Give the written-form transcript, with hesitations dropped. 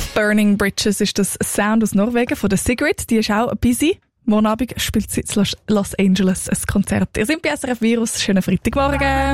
Burning Bridges ist das Sound aus Norwegen von der Sigrid. Die ist auch busy. Morgen Abend spielt sie in Los Angeles ein Konzert. Ihr seid bei SRF Virus. Schönen Freitagmorgen.